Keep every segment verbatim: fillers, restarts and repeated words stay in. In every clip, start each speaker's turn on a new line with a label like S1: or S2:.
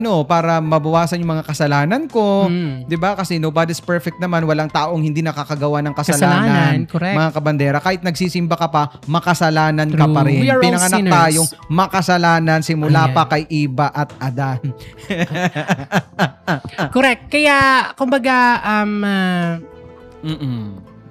S1: no, para mabawasan yung mga kasalanan ko,
S2: Mm.
S1: 'di ba? Kasi nobody's perfect naman, walang taong hindi nakakagawa ng kasalanan.
S2: Kasalanan, correct.
S1: Mga kabandera, kahit nagsisimba ka pa, makasalanan ka
S2: True.
S1: pa rin.
S2: We are all
S1: Pinanganak
S2: sinners.
S1: tayong makasalanan simula
S2: Ayan.
S1: pa kay Eva at Adan.
S2: Correct. Kaya, kumbaga, um, uh,
S1: Mm-mm.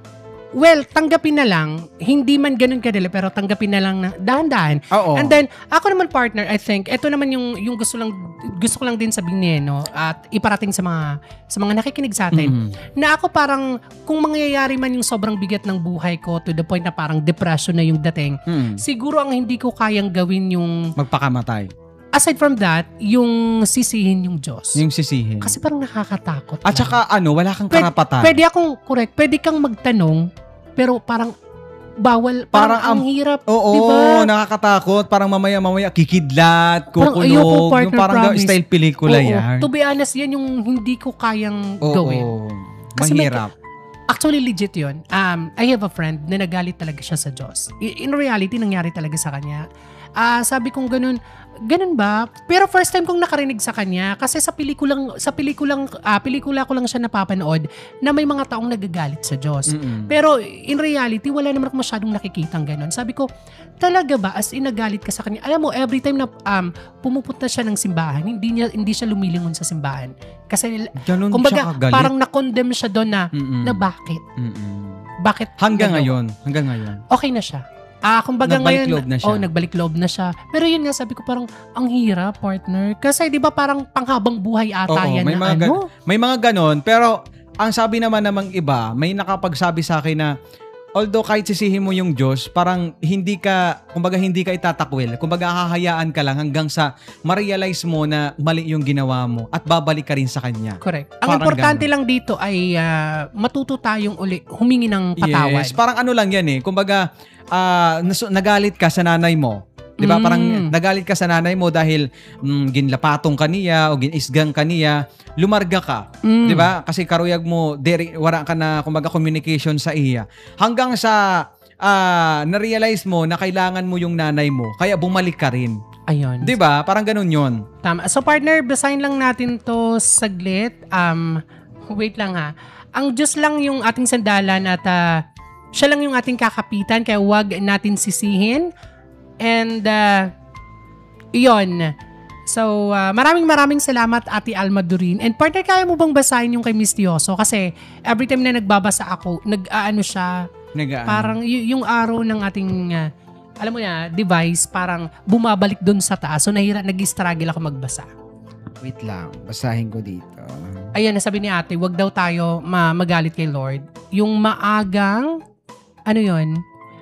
S2: well, tanggapin na lang, hindi man ganun kadali, pero tanggapin na lang na dahan-dahan.
S1: Oo.
S2: And then, ako naman partner, I think, ito naman yung, yung gusto lang, gusto ko lang din sabihin niya, no, at iparating sa mga, sa mga nakikinig sa atin,
S1: Mm-mm.
S2: na ako parang, kung mangyayari man yung sobrang bigat ng buhay ko, to the point na parang depression na yung dating,
S1: Mm.
S2: siguro ang hindi ko kayang gawin yung,
S1: Magpakamatay.
S2: aside from that, yung sisihin yung Diyos.
S1: Yung sisihin.
S2: Kasi parang nakakatakot.
S1: At
S2: lang.
S1: saka ano, wala kang
S2: Pwede-
S1: karapatan.
S2: Pwede akong, correct, pwede kang magtanong, pero parang bawal,
S1: Parang
S2: parang, ang
S1: ang-
S2: hirap,
S1: Oo,
S2: diba?
S1: nakakatakot. Parang mamaya-mamaya kikidlat,
S2: Parang ayoko,
S1: kukunog.
S2: partner,
S1: Yung parang
S2: promise.
S1: style pelikula
S2: Oo,
S1: yan.
S2: to be honest, yan yung hindi ko kayang
S1: Oo,
S2: gawin. Kasi may-
S1: mahirap.
S2: Actually, legit yun. Um, I have a friend na nagalit talaga siya sa Diyos. I- In reality, nangyari talaga sa kanya. Ah, sabi kong ganun, ganun ba? Pero first time kong nakarinig sa kanya kasi sa pelikulang sa pelikulang ah, pelikula ko lang siya napapanood na may mga taong nagagalit sa Diyos.
S1: Mm-mm.
S2: Pero in reality, wala naman ako masyadong nakikitang ganun. Sabi ko, talaga ba as in nagalit ka sa kanya? Alam mo, every time na um, pumupunta siya ng simbahan, hindi niya hindi siya lumilingon sa simbahan. Kasi
S1: Ganun siya
S2: kumbaga
S1: kagalit.
S2: parang na-condemn siya doon na
S1: Mm-mm.
S2: na bakit?
S1: Mm-mm.
S2: Bakit?
S1: Hanggang
S2: nagawa?
S1: ngayon. Hanggang ngayon.
S2: Okay na siya. Ah, kumbaga
S1: Nagbalik
S2: ngayon,
S1: loob na siya.
S2: oh, nagbalik loob na siya. Pero yun nga, sabi ko parang, ang hirap, partner. Kasi di ba parang panghabang buhay ata
S1: Oo,
S2: yan
S1: may
S2: na
S1: mga
S2: ano?
S1: May mga ganon. Pero ang sabi naman namang iba, may nakapagsabi sa akin na although kahit sisihin mo yung Diyos, parang hindi ka, kumbaga hindi ka itatakwil. Kumbaga hahayaan ka lang hanggang sa ma-realize mo na mali yung ginawa mo at babalik ka rin sa Kanya.
S2: Correct. Ang
S1: Parang
S2: importante
S1: ganun.
S2: lang dito ay ah, matuto tayong uli, humingi ng patawad.
S1: Yes, parang ano lang yan eh. Kumbaga, ah, nas- nagalit ka sa nanay mo. 'Di ba?
S2: Mm.
S1: Parang nagalit ka sa nanay mo dahil mm, ginlapatong ka niya o ginisgang ka niya, lumarga ka.
S2: Mm.
S1: 'Di ba? Kasi karuyag mo, diri, wala ka na kumbaga communication sa iya. Hanggang sa ah, na-realize mo na kailangan mo yung nanay mo, kaya bumalik ka rin.
S2: Ayun.
S1: 'Di ba? Parang ganun 'yon.
S2: Tama. So partner, basahin lang natin to saglit. Um, wait lang ha. Ang Diyos lang yung ating sandalan at ah, siya lang yung ating kakapitan, kaya wag natin sisihin. And uh, yun. So uh, maraming maraming salamat Ate Alma Durin. And partner, kaya mo bang basahin yung kay Mistyoso? Kasi every time na nagbabasa ako, nag-aano siya,
S1: Nag
S2: parang y- yung araw ng ating uh, alam mo na, device, parang bumabalik dun sa taas. So nahira, nag-struggle ako magbasa.
S1: Wait lang, basahin ko dito.
S2: Ayan, nasabi ni ate, wag daw tayo ma- magalit kay Lord. Yung maagang, ano yon?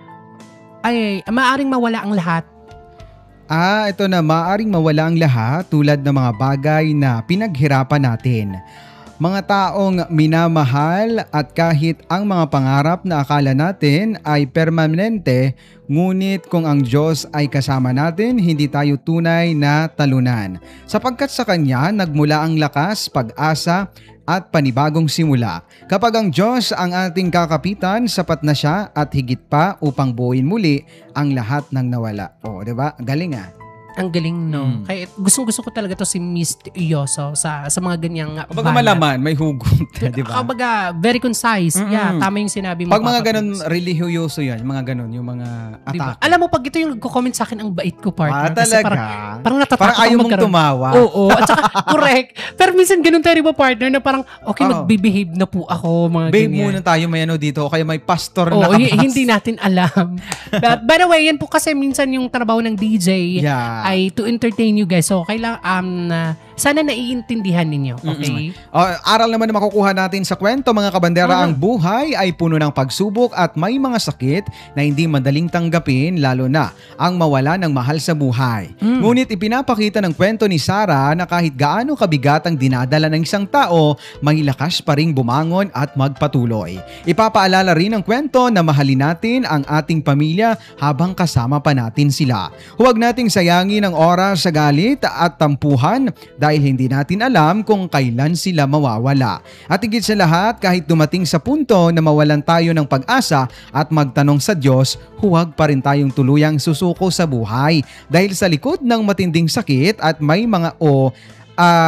S2: Ay, maaring mawala ang lahat.
S1: Ah, ito na, maaring mawala ang lahat tulad ng mga bagay na pinaghirapan natin. Mga taong minamahal at kahit ang mga pangarap na akala natin ay permanente, ngunit kung ang Diyos ay kasama natin, hindi tayo tunay na talunan. Sapagkat sa Kanya nagmula ang lakas, pag-asa at panibagong simula. Kapag ang Diyos ang ating kakapitan, sapat na siya at higit pa upang buuin muli ang lahat ng nawala. O, diba? Galing ah.
S2: Ang galing, no?
S1: Mm.
S2: Kaya gustong-gusto ko talaga to si Miss Iyoso sa sa mga ganyang
S1: Kumbaga
S2: banat.
S1: malaman, may hugot, di ba?
S2: Kumbaga, very concise.
S1: Mm-mm.
S2: Yeah, tama yung sinabi mo.
S1: Pag mga
S2: Papa
S1: ganun,
S2: Prince.
S1: religyoso yan, mga ganun, yung mga
S2: Diba?
S1: atake.
S2: Alam mo, pag ito yung nagko-comment sa akin, ang bait ko,
S1: Ah,
S2: partner. Kasi
S1: talaga?
S2: Parang, parang natatakot
S1: Parang ayaw
S2: akong
S1: mong
S2: magkaroon.
S1: tumawa.
S2: Oo. At saka, correct. Pero minsan ganun tayo, ba, partner, na parang, okay,
S1: Oo.
S2: mag-behave na po ako, mga
S1: Babe,
S2: ganyan.
S1: muna tayo may ano dito, o kaya may pastor
S2: Oo,
S1: na
S2: hi-
S1: kabas.
S2: hindi natin alam. But, by the way, yan po kasi minsan yung trabaho ng D J
S1: Yeah.
S2: ay to entertain you guys. So, kailangan, um, na- sana naiintindihan ninyo. Okay?
S1: O, aral naman na makukuha natin sa kwento, mga kabandera,
S2: Mhm.
S1: ang buhay ay puno ng pagsubok at may mga sakit na hindi madaling tanggapin, lalo na ang mawala ng mahal sa buhay.
S2: Mm.
S1: Ngunit ipinapakita ng kwento ni Sarah na kahit gaano kabigat ang dinadala ng isang tao, may lakas pa ring bumangon at magpatuloy. Ipapaalala rin ng kwento na mahalin natin ang ating pamilya habang kasama pa natin sila. Huwag nating sayangin ang oras sa galit at tampuhan dahil hindi natin alam kung kailan sila mawawala. At higit sa lahat, kahit dumating sa punto na mawalan tayo ng pag-asa at magtanong sa Diyos, huwag pa rin tayong tuluyang susuko sa buhay dahil sa likod ng matinding sakit at may mga o ah,